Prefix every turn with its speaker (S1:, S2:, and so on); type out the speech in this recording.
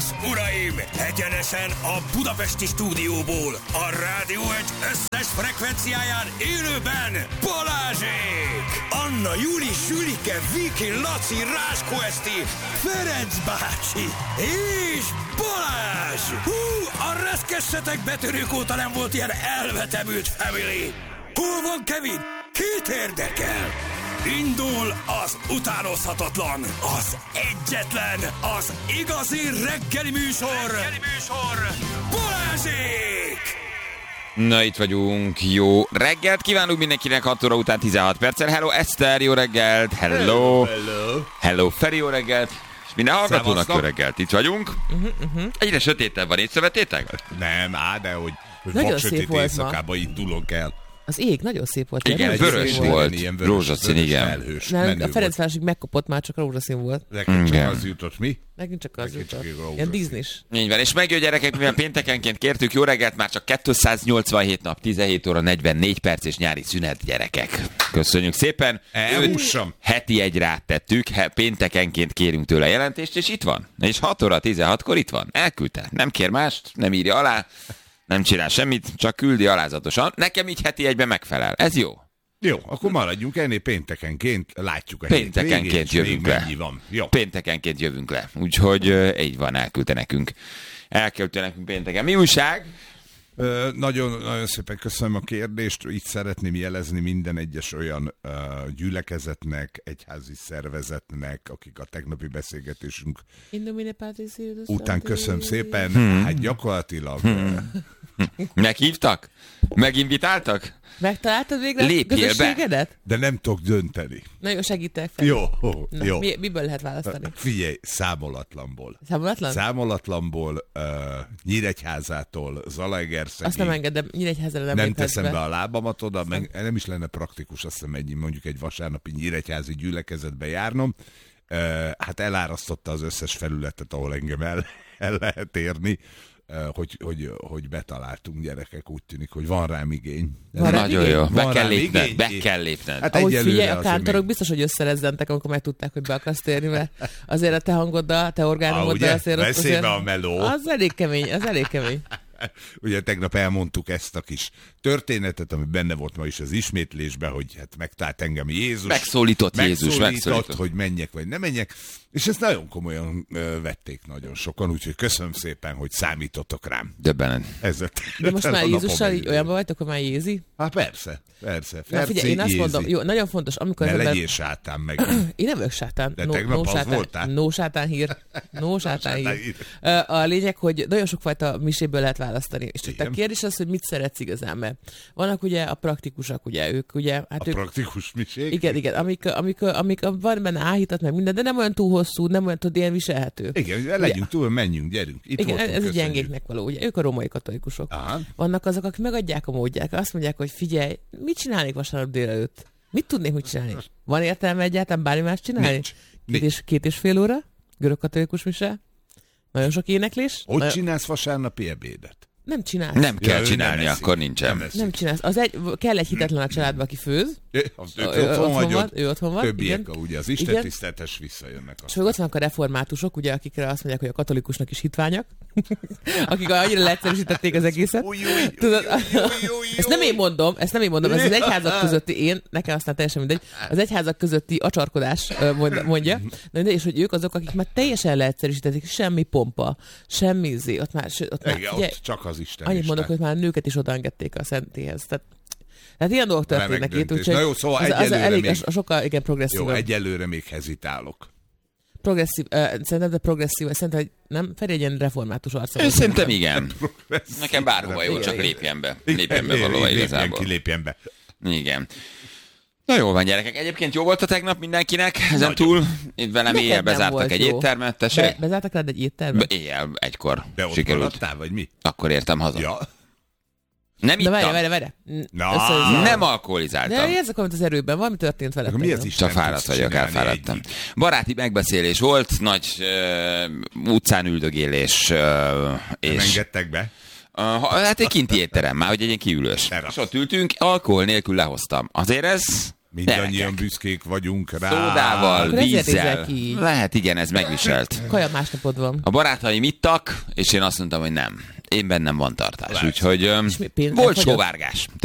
S1: uraim! Egyenesen a budapesti stúdióból, a Rádió Egy összes frekvenciáján élőben Balázsék! Anna, Juli, Sülike, Viki, Laci, Ráskó Eszti, Ferenc bácsi és Balázs! Hú, a reszkessetek betörők óta nem volt ilyen elvetemült family! Hol van Kevin? Kit érdekel? Indul az utánozhatatlan, az egyetlen, az igazi reggeli műsor, Balázsék!
S2: Na, itt vagyunk. Jó reggelt kívánunk mindenkinek, 6 óra után 16 perccel. Hello Eszter, jó reggelt. Hello Feri, jó reggelt. És minden hallgatónak jó reggelt. Itt vagyunk. Egyre sötétebb van, észrevettétek?
S3: Nem, de hogy
S4: vaksötét
S3: éjszakában indulunk el.
S4: Az ég nagyon szép volt.
S2: Igen, vörös volt. Rózsaszín, igen.
S4: A Ferencvárosig megkapott, már csak rózsaszín volt.
S3: Nekünk csak az jutott, mi?
S4: Nekünk csak az jutott. Ilyen Disney-s.
S2: Így van, és megjön gyerekek, mivel péntekenként kértük, jó reggelt, már csak 287 nap, 17 óra 44 perc és nyári szünet, gyerekek. Köszönjük szépen. Heti egy rát tettük, péntekenként kérünk tőle jelentést, és itt van. És 6 óra 16-kor itt van. Elküldte. Nem kér mást, nem írja alá. Nem csinál semmit, csak küldi alázatosan. Nekem így heti egyben megfelel. Ez jó?
S3: Jó, akkor maradjunk ennél péntekenként, látjuk a
S2: péntekenként jövünk le.
S3: Van. Jó.
S2: Péntekenként jövünk le. Úgyhogy így van, elküldte nekünk pénteken. Mi újság?
S3: Nagyon, nagyon szépen köszönöm a kérdést. Itt szeretném jelezni minden egyes olyan gyülekezetnek, egyházi szervezetnek, akik a tegnapi beszélgetésünk után köszönöm szépen. Hát gyakorlatilag...
S2: Meghívtak? Meginvitáltak?
S4: Megtaláltad végre a közösségedet?
S3: De nem tudok dönteni.
S4: Na jó, segítek fel.
S3: Jó.
S4: Miből lehet választani?
S3: Figyelj, számolatlanból.
S4: Számolatlan?
S3: Számolatlanból, Nyíregyházától, Zalaegerszegi.
S4: Azt nem engedem, Nyíregyházára
S3: nem teszem be a lábamat oda, nem is lenne praktikus, azt hiszem mondjuk egy vasárnapi nyíregyházi gyülekezetbe járnom. Hát elárasztotta az összes felületet, ahol engem el lehet érni. Hogy betaláltunk, gyerekek, úgy tűnik, hogy van rám igény.
S2: Nagyon jó, be kell lépned.
S4: Hát ahogy figyelj, a kántorok biztos, hogy összerezzentek, amikor megtudták, hogy be akarsz térni, mert azért a te hangoddal, te orgánumoddal azért...
S3: Beszélve a meló.
S4: Az elég kemény.
S3: Ugye tegnap elmondtuk ezt a kis történetet, ami benne volt ma is az ismétlésben, hogy hát megtalált engem Jézus.
S2: Megszólított Jézus,
S3: hogy menjek vagy nem menjek. És ezt nagyon komolyan vették nagyon sokan, úgyhogy köszönöm szépen, hogy számítottok rám.
S2: Döbbenen.
S4: De most már Jézussal így olyanban vagytok, hogy már Jézi?
S3: Hát persze.
S4: Na figyelj, én azt mondom, jó, nagyon fontos, amikor...
S3: Ne legyél sátán meg.
S4: Én nem vagyok sátán.
S3: De tegnap az voltál.
S4: No sátán hír. A lényeg, hogy nagyon sokfajta miséből lehet választani. És a kérdés az, hogy mit szeretsz igazán, mert vannak ugye a praktikusok, ugye ők, ugye... Hát
S3: praktikus misék?
S4: Igen, amik van benne áhítat, meg minden, de nem olyan túl hosszú, nem olyan tudod, ilyen viselhető.
S3: Igen, legyünk túl, menjünk, gyerünk. Itt
S4: igen, ez a gyengéknek való, ugye ők a római katolikusok. Aha. Vannak azok, akik megadják a módják, azt mondják, hogy figyelj, mit csinálnék vasárnap délelőtt? Mit tudnék úgy csinálni? Van értelme egyáltalán bármi más csinálni?
S3: Nincs.
S4: Két és fél óra? Görög katolikus mise? Nagyon sok éneklés?
S3: Hogy csinálsz vasárnapi ebédet?
S4: Nem csinálsz.
S2: Nem kell csinálni, akkor nincsen.
S4: Nem csinálsz. Kell egy hitetlen a családba, aki főz. Ő otthon van.
S3: Többiek, ugye az istentiszteletes visszajönnek.
S4: És ott vannak a reformátusok, ugye, akikre azt mondják, hogy a katolikusnak is hitványak. Akik annyira leegyszerűsítették az egészet. Ezt nem én mondom, ez az egyházak közötti, nekem aztán teljesen mindegy, az egyházak közötti acsarkodás mondja, és hogy ők azok, akik már teljesen leegyszerűsítették, semmi pompa, semmi ott már
S3: csak az Isten.
S4: Annyit mondok, hogy már nőket is odaengedték a szentéhez. Tehát ilyen dolgok történnek itt, úgyhogy
S3: na jó, szóval
S4: az elég, sokkal igen progresszív.
S3: Jó, egyelőre még hezitálok.
S4: Progresszív, szerintem szerintem, hogy nem? Feri egy ilyen református arca.
S2: Szerintem igen. Nekem bárhova jó, csak lépjen be. Lépjen be valóban igazából.
S3: Lépjen be.
S2: Igen. Na jó van, gyerekek. Egyébként jó volt a tegnap mindenkinek. Ezen túl itt velem éjjel bezártak egy éttermet.
S4: Bezártak rád egy éttermet?
S2: Éjjel, egykor.
S3: De ott
S2: sikerült.
S3: maradtál, vagy mi?
S2: Akkor értem haza.
S3: Ja.
S2: Nem ittam.
S4: Várj.
S2: Nem alkoholizáltam.
S4: De érzek valamit az erőben, valami történt veled.
S3: Mi az
S2: csak fáradt vagyok, elfáradtam. Baráti megbeszélés volt, nagy utcán üldögélés.
S3: És engedtek be?
S2: Hát egy kinti étterem, már hogy egy ilyen kiülős. És ott ültünk, alkohol nélkül lehoztam. Azért ez
S3: Mindannyian büszkék vagyunk rá.
S2: Szódával, vízzel. Lehet, igen, ez megviselt.
S4: Kaja másnapod van.
S2: A barátaim ittak, és én azt mondtam, hogy nem. Én bennem van tartás. Úgyhogy volt sóvárgás.